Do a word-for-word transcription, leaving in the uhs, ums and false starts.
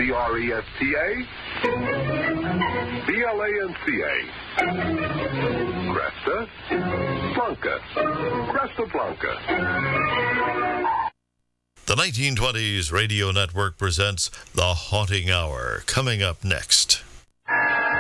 C R E S T A, B L A N C A. Cresta Blanca. Cresta Blanca. The nineteen twenties Radio Network presents The Haunting Hour, coming up next.